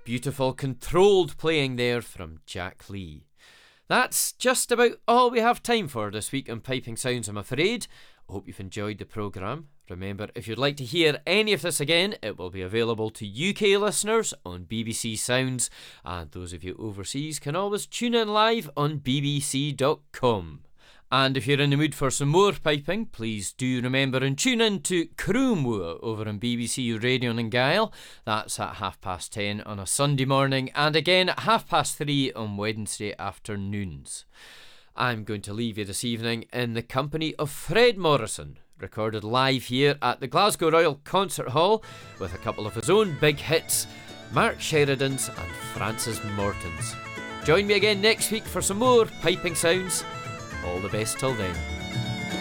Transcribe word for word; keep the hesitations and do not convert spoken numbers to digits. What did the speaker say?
beautiful, controlled playing there from Jack Lee. That's just about all we have time for this week on Piping Sounds, I'm afraid. I hope you've enjoyed the programme. Remember, if you'd like to hear any of this again, it will be available to U K listeners on B B C Sounds, and those of you overseas can always tune in live on b b c dot com. And if you're in the mood for some more piping, please do remember and tune in to Croomwa over on B B C Radio Ningyle. That's at half past ten on a Sunday morning, and again at half past three on Wednesday afternoons. I'm going to leave you this evening in the company of Fred Morrison, recorded live here at the Glasgow Royal Concert Hall with a couple of his own big hits, Mark Sheridan's and Francis Morton's. Join me again next week for some more Piping Sounds. All the best till then.